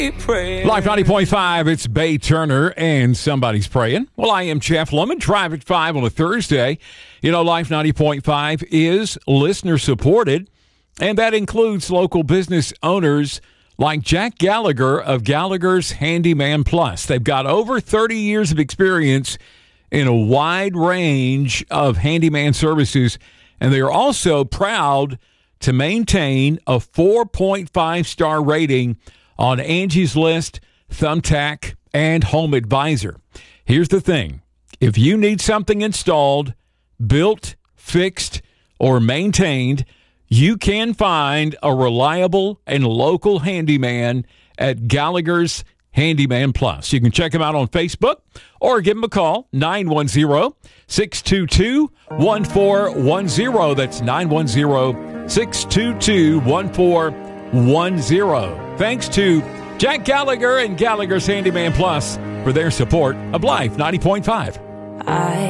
Life 90.5, it's Bay Turner and Somebody's Praying. Well, I am Jeff Lemon, Drive at 5 on a Thursday. You know, Life 90.5 is listener-supported, and that includes local business owners like Jack Gallagher of Gallagher's Handyman Plus. They've got over 30 years of experience in a wide range of handyman services, and they are also proud to maintain a 4.5-star rating on Angie's List, Thumbtack, and Home Advisor. Here's the thing. If you need something installed, built, fixed, or maintained, you can find a reliable and local handyman at Gallagher's Handyman Plus. You can check them out on Facebook or give them a call, 910-622-1410. That's 910-622-1410. Thanks to Jack Gallagher and Gallagher's Handyman Plus for their support of Life 90.5.